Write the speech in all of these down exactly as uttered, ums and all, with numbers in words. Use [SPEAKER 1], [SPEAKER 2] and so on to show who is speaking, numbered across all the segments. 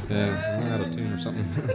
[SPEAKER 1] Yeah, I'm out of tune or something.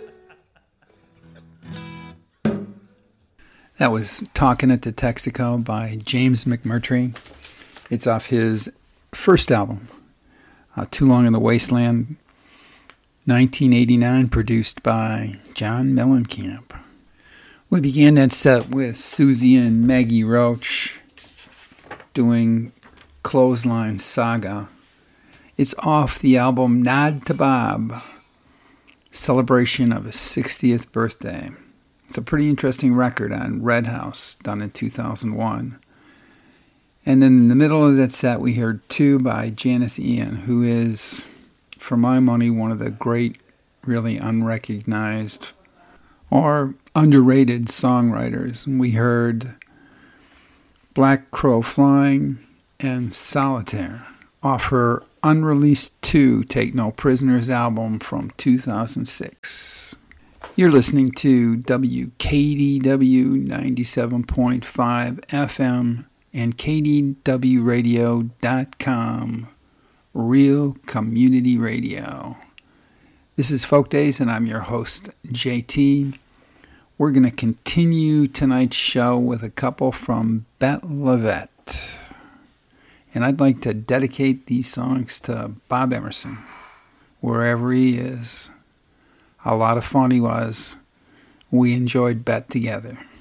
[SPEAKER 2] That was Talking at the Texaco by James McMurtry. It's off his first album, uh, Too Long in the Wasteland, nineteen eighty-nine, produced by John Mellencamp. We began that set with Susie and Maggie Roach doing Clothesline Saga. It's off the album Nod to Bob, celebration of his sixtieth birthday. It's a pretty interesting record on Red House, done in two thousand one. And then in the middle of that set, we heard Two by Janis Ian, who is, for my money, one of the great, really unrecognized or underrated songwriters. And we heard Black Crow Flying and Solitaire off her unreleased Two, Take No Prisoners album from two thousand six. You're listening to W K D W ninety-seven point five F M and K D W radio dot com, Real Community Radio. This is Folk Days, and I'm your host, J T. We're going to continue tonight's show with a couple from Bette LaVette. And I'd like to dedicate these songs to Bob Emerson, wherever he is. A lot of fun he was. We enjoyed Bette together.